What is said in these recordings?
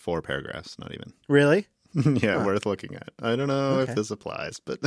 4 paragraphs, not even. Really? Yeah, worth looking at. I don't know if this applies, but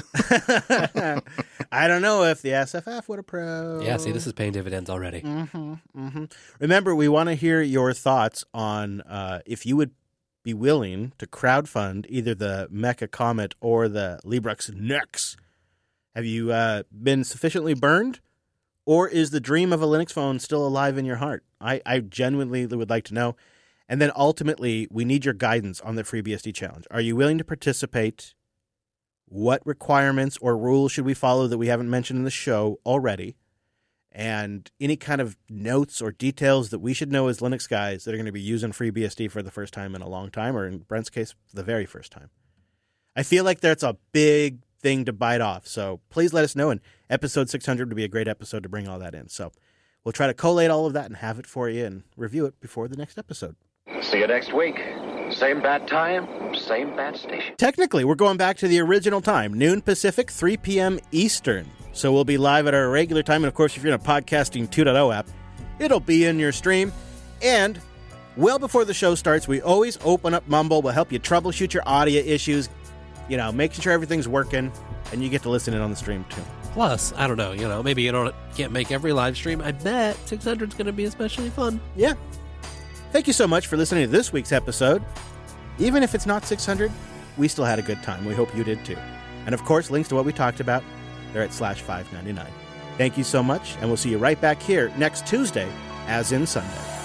I don't know if the SFF would approve. Yeah, see, this is paying dividends already. Remember, we want to hear your thoughts on if you would be willing to crowdfund either the Mecha Comet or the Librux Nux. Have you been sufficiently burned? Or is the dream of a Linux phone still alive in your heart? I genuinely would like to know. And then ultimately, we need your guidance on the FreeBSD challenge. Are you willing to participate? What requirements or rules should we follow that we haven't mentioned in the show already? And any kind of notes or details that we should know as Linux guys that are going to be using FreeBSD for the first time in a long time, or in Brent's case, for the very first time. I feel like that's a big thing to bite off. So please let us know. And episode 600 would be a great episode to bring all that in. So we'll try to collate all of that and have it for you and review it before the next episode. See you next week. Same bad time, same bad station. Technically, we're going back to the original time, noon Pacific, 3 p.m. Eastern. So we'll be live at our regular time. And, of course, if you're in a Podcasting 2.0 app, it'll be in your stream. And well before the show starts, we always open up Mumble. We'll help you troubleshoot your audio issues, making sure everything's working, and you get to listen in on the stream, too. Plus, I don't know, maybe you can't make every live stream. I bet 600 is going to be especially fun. Yeah. Thank you so much for listening to this week's episode. Even if it's not 600, we still had a good time. We hope you did too. And of course, links to what we talked about, they're at /599. Thank you so much, and we'll see you right back here next Tuesday, as in Sunday.